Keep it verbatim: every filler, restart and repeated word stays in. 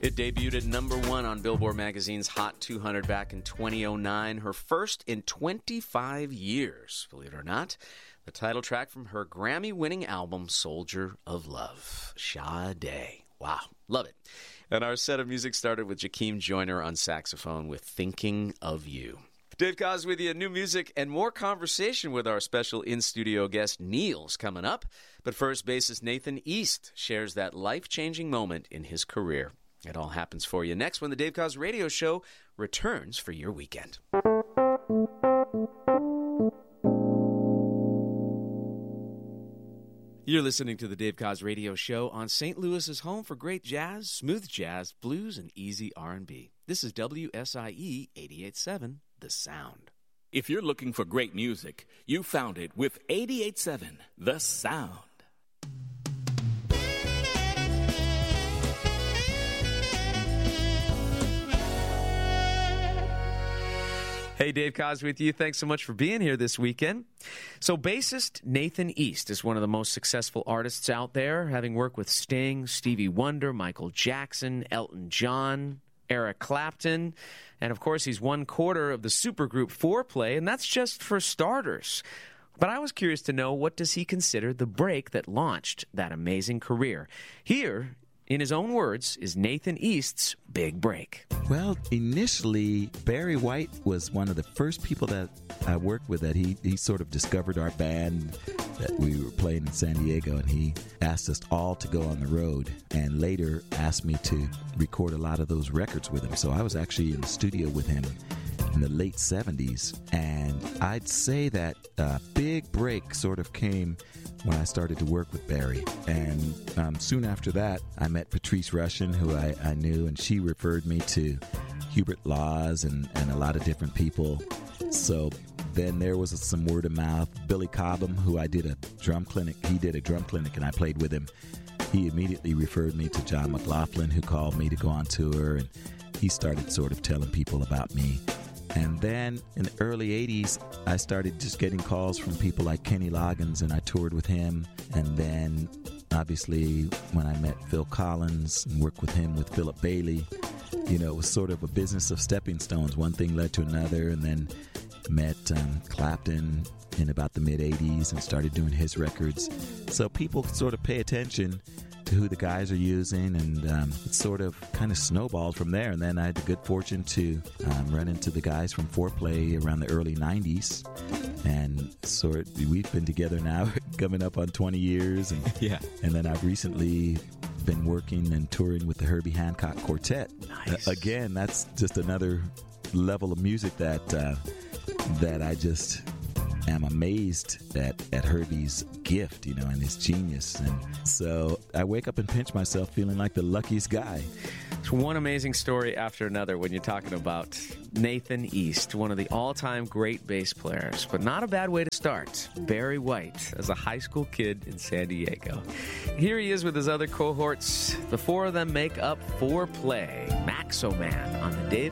It debuted at number one on Billboard Magazine's Hot two hundred back in two thousand nine, her first in twenty-five years, believe it or not. The title track from her Grammy-winning album, Soldier of Love, Sade. Wow, love it. And our set of music started with Jakeem Joyner on saxophone with Thinking of You. Dave Koz with you. New music and more conversation with our special in-studio guest, Niels, coming up. But first, bassist Nathan East shares that life-changing moment in his career. It all happens for you next when the Dave Koz Radio Show returns for your weekend. You're listening to the Dave Koz Radio Show on Saint Louis's home for great jazz, smooth jazz, blues, and easy R and B. This is W S I E eighty-eight point seven, The Sound. If you're looking for great music, you found it with eighty-eight point seven, The Sound. Hey, Dave Koz with you. Thanks so much for being here this weekend. So bassist Nathan East is one of the most successful artists out there, having worked with Sting, Stevie Wonder, Michael Jackson, Elton John, Eric Clapton, and of course he's one quarter of the supergroup four play, and that's just for starters. But I was curious to know, what does he consider the break that launched that amazing career? Here, in his own words, is Nathan East's big break. Well, initially, Barry White was one of the first people that I worked with that he, he sort of discovered our band that we were playing in San Diego, and he asked us all to go on the road and later asked me to record a lot of those records with him. So I was actually in the studio with him in the late seventies, and I'd say that a big break sort of came when I started to work with Barry. And um, soon after that, I met Patrice Rushen, who I, I knew, and she referred me to Hubert Laws and, and a lot of different people. So then there was some word of mouth. Billy Cobham, who I did a drum clinic, he did a drum clinic, and I played with him. He immediately referred me to John McLaughlin, who called me to go on tour, and he started sort of telling people about me. And then in the early eighties, I started just getting calls from people like Kenny Loggins, and I toured with him. And then, obviously, when I met Phil Collins and worked with him with Philip Bailey, you know, it was sort of a business of stepping stones. One thing led to another, and then met um, Clapton in about the mid-eighties and started doing his records. So people sort of pay attention to who the guys are using, and um, it sort of kind of snowballed from there. And then I had the good fortune to um, run into the guys from four play around the early nineties, and sort we've been together now coming up on twenty years, and yeah. And then I've recently been working and touring with the Herbie Hancock Quartet. Nice. Uh, again, that's just another level of music that uh, that I just am amazed at, at Herbie's gift, you know, and his genius. And so I wake up and pinch myself feeling like the luckiest guy. It's one amazing story after another when you're talking about Nathan East, one of the all-time great bass players, but not a bad way to start. Barry White as a high school kid in San Diego. Here he is with his other cohorts. The four of them make up four play, Maxo Man on the Dave